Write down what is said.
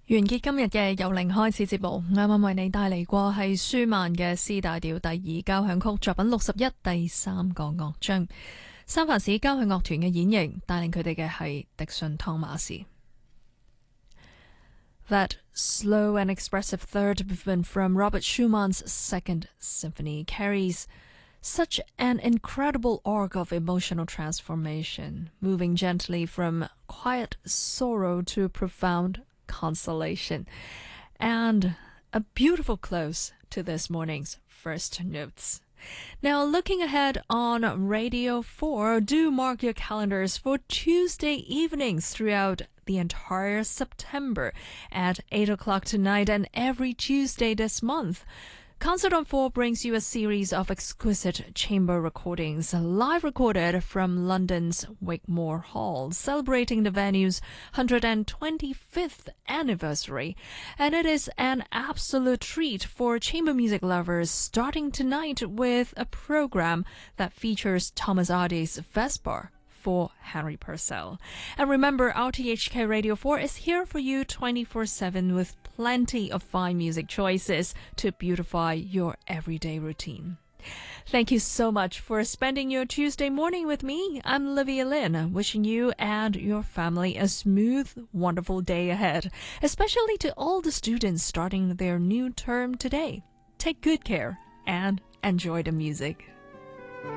完結今日嘅由零開始節目，啱啱為你帶嚟過係舒曼嘅 C 大調第二交響曲作品61第三個樂章，三藩市交響樂團嘅演繹，帶領佢哋嘅係迪遜湯馬士。That slow and expressive third movement from Robert Schumann's Second Symphony carries such an incredible arc of emotional transformation, moving gently from quiet sorrow to profound consolation, and a beautiful close to this morning's first notes. Now, looking ahead on Radio 4, do mark your calendars for Tuesday evenings throughout the entire September at 8 o'clock tonight and every Tuesday this month. Concert on 4 brings you a series of exquisite chamber recordings, live recorded from London's Wigmore Hall, celebrating the venue's 125th anniversary. And it is an absolute treat for chamber music lovers, starting tonight with a program that features Thomas Ardy's Vesper for Henry Purcell. And remember, RTHK Radio 4 is here for you 24/7 with plenty of fine music choices to beautify your everyday routine. Thank you so much for spending your Tuesday morning with me. I'm Olivia Lin, wishing you and your family a smooth, wonderful day ahead, especially to all the students starting their new term today. Take good care and enjoy the music.